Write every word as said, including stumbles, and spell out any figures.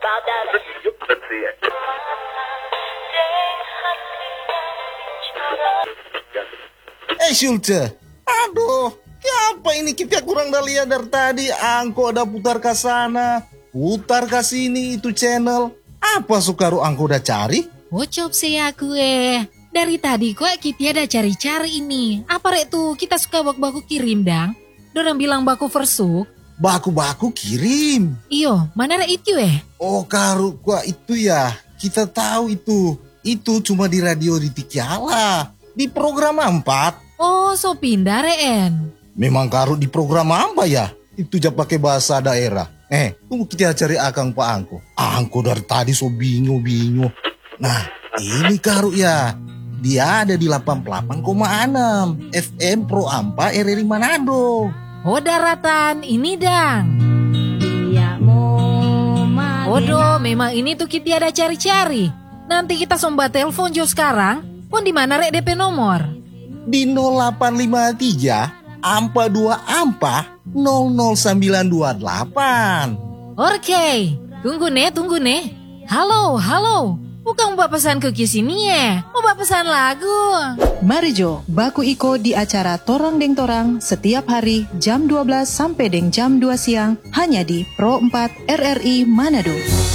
Eh Schulze, aduh, apa ini kita kurang dah lihat dari tadi. Angko ada putar ke sana, putar ke sini itu channel. Apa sukaru angko udah cari? Bocop sih aku eh. Dari tadi kok kita ada cari-cari ini. Apa rek tuh kita suka baku-baku kirim dang? Dorang bilang baku versuk. Baku-baku kirim. Iyo, mana rek itu eh? Oh karu gua itu ya. Kita tahu itu. Itu cuma di radio di Tikiala. Di program empat. Oh, so pindah reen. Memang karu di program apa ya? Itu aja pakai bahasa daerah. Eh, tunggu kita cari akang Pak Angko. Angko dari tadi so bingung-bingung. Nah, ini karu ya. Dia ada di delapan puluh delapan koma enam F M Pro Ampa R R I Manado. Oh daratan, ini dang. Odo, memang ini tuh kita ada cari-cari. Nanti kita somba telepon jo sekarang. Pun di mana rek D P nomor? Di nol delapan lima tiga Ampa dua Ampa nol nol sembilan dua delapan. Oke, tunggu nih, tunggu nih. Halo, halo. Bukan mau pesan ke sini ya? Mau pesan lagu? Mari Jo, baku iko di acara Torang Deng Torang setiap hari jam dua belas sampai deng jam dua siang hanya di Pro empat R R I Manado.